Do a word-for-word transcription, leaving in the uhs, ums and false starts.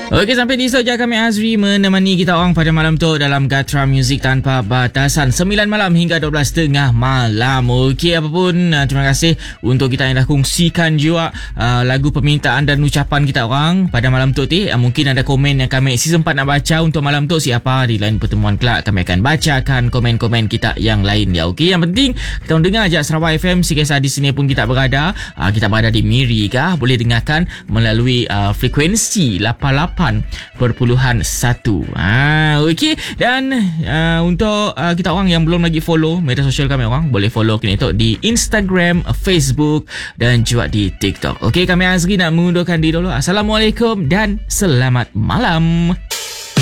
Okey, sampai di saja kami Azri menemani kita orang pada malam tu dalam Gatra Music Tanpa Batasan sembilan malam hingga dua belas tiga puluh malam. Okey, apapun uh, terima kasih untuk kita yang dah kongsikan juga uh, lagu permintaan dan ucapan kita orang pada malam tu ti. Uh, mungkin ada komen yang kami season empat nak baca untuk malam tu, siapa di lain pertemuan kelak kami akan bacakan komen-komen kita yang lain ya. Okey, yang penting kita dengar aja Sarawak F M sekisah di sini pun kita berada. Uh, kita berada di Miri kah, boleh dengarkan melalui uh, frekuensi lapan lapan perpuluhan satu. Ah, okey. Dan uh, untuk uh, kita orang yang belum lagi follow media sosial kami orang, boleh follow kini tu di Instagram, Facebook dan juga di TikTok. Okey, kami Azri nak mengundurkan diri dulu. Assalamualaikum dan selamat malam.